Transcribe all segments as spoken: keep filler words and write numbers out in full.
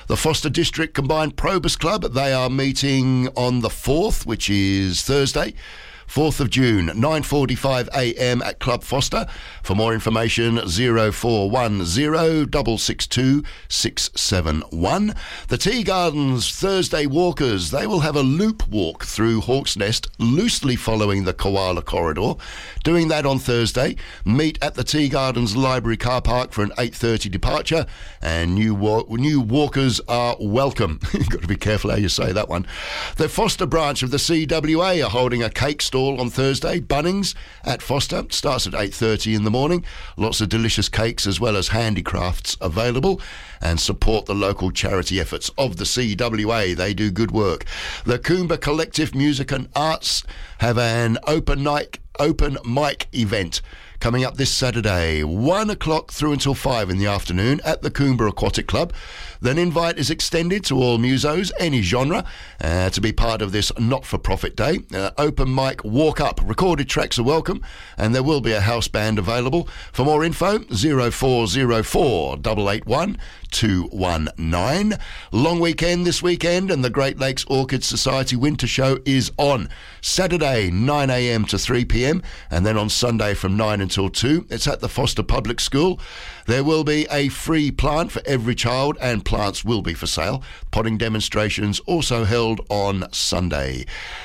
The Foster District Combined Probus Club, they are meeting on the fourth, which is Thursday, fourth of June, nine forty-five a m at Club Foster. For more information, zero four one zero, six six two, six seven one. The Tea Gardens Thursday Walkers, they will have a loop walk through Hawk's Nest, loosely following the Koala Corridor. Doing that on Thursday. Meet at the Tea Gardens Library car park for an eight thirty departure, and new wa- new walkers are welcome. You've got to be careful how you say that one. The Foster branch of the C W A are holding a cake stall on Thursday. Bunnings at Foster starts at eight thirty in the morning. Lots of delicious cakes as well as handicrafts available, and support the local charity efforts of the C W A. They do good work. The Coomba Collective Music and Arts have an open night open mic event coming up this Saturday, one o'clock through until five in the afternoon at the Coomba Aquatic Club. Then invite is extended to all musos, any genre, uh, to be part of this not-for-profit day. Uh, open mic walk-up. Recorded tracks are welcome, and there will be a house band available. For more info, zero four zero four, eight eight one, two one nine. Long weekend this weekend, and the Great Lakes Orchid Society Winter Show is on Saturday, nine a m to three p m, and then on Sunday from nine until two. It's at the Foster Public School. There will be a free plant for every child, and plants will be for sale. Potting demonstrations also held on Sunday.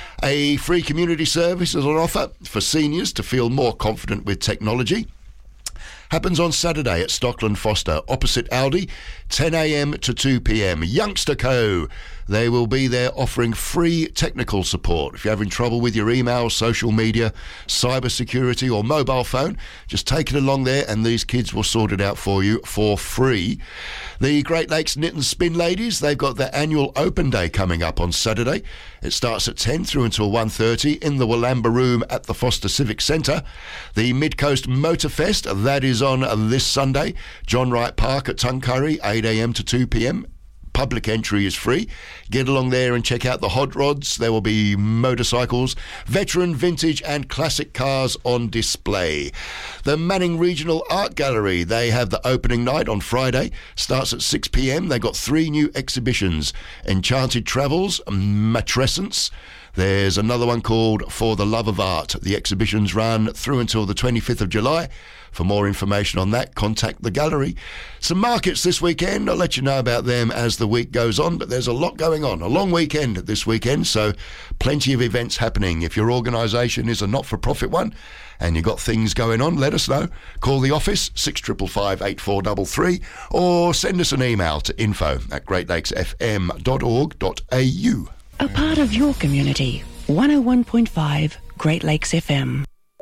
A free community service is on offer for seniors to feel more confident with technology. Happens on Saturday at Stockland Foster, opposite Aldi, ten a m to two p m. Youngster Co. They will be there offering free technical support. If you're having trouble with your email, social media, cyber security or mobile phone, just take it along there and these kids will sort it out for you for free. The Great Lakes Knit and Spin Ladies, they've got their annual open day coming up on Saturday. It starts at ten through until one thirty in the Wallamba Room at the Foster Civic Centre. The Mid-Coast Motor Fest, that is on this Sunday. John Wright Park at Tuncurry, eight a m to two p m. Public entry is free. Get along there and check out the hot rods. There will be motorcycles, veteran, vintage and classic cars on display. The Manning Regional Art Gallery, they have the opening night on Friday. Starts at six p m. They've got three new exhibitions. Enchanted Travels, Matrescence. There's another one called For the Love of Art. The exhibitions run through until the twenty-fifth of July. For more information on that, contact the gallery. Some markets this weekend. I'll let you know about them as the week goes on, but there's a lot going on. A long weekend this weekend, so plenty of events happening. If your organisation is a not-for-profit one and you've got things going on, let us know. Call the office, six five five, eight four three three, or send us an email to info at great lakes f m dot org dot a u. A part of your community. one oh one point five Great Lakes F M.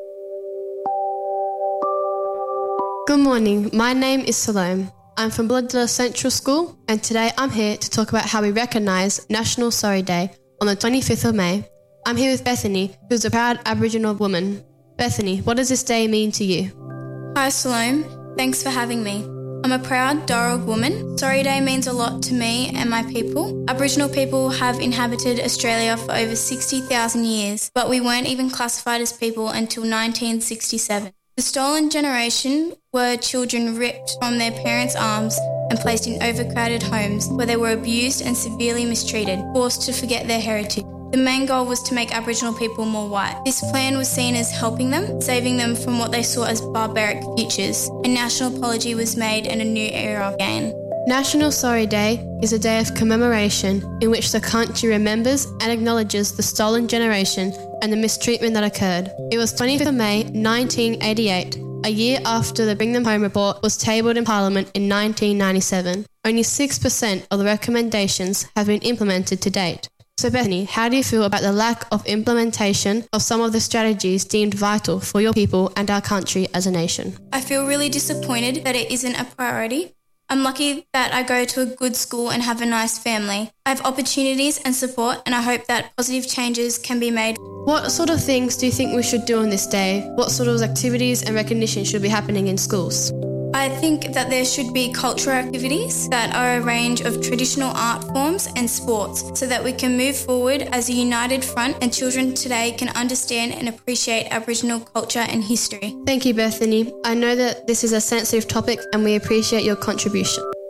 Good morning, my name is Salome. I'm from Bladilla Central School, and today I'm here to talk about how we recognise National Sorry Day on the twenty-fifth of May. I'm here with Bethany, who's a proud Aboriginal woman. Bethany, what does this day mean to you? Hi Salome, thanks for having me. I'm a proud Darug woman. Sorry Day means a lot to me and my people. Aboriginal people have inhabited Australia for over sixty thousand years, but we weren't even classified as people until nineteen sixty-seven. The stolen generation were children ripped from their parents' arms and placed in overcrowded homes where they were abused and severely mistreated, forced to forget their heritage. The main goal was to make Aboriginal people more white. This plan was seen as helping them, saving them from what they saw as barbaric futures. A national apology was made and a new era began. National Sorry Day is a day of commemoration in which the country remembers and acknowledges the stolen generation and the mistreatment that occurred. It was twenty-fifth of May nineteen eighty-eight, a year after the Bring Them Home report was tabled in Parliament in nineteen ninety-seven. Only six percent of the recommendations have been implemented to date. So Bethany, how do you feel about the lack of implementation of some of the strategies deemed vital for your people and our country as a nation? I feel really disappointed that it isn't a priority. I'm lucky that I go to a good school and have a nice family. I have opportunities and support, and I hope that positive changes can be made. What sort of things do you think we should do on this day? What sort of activities and recognition should be happening in schools? I think that there should be cultural activities that are a range of traditional art forms and sports so that we can move forward as a united front and children today can understand and appreciate Aboriginal culture and history. Thank you, Bethany. I know that this is a sensitive topic and we appreciate your contribution.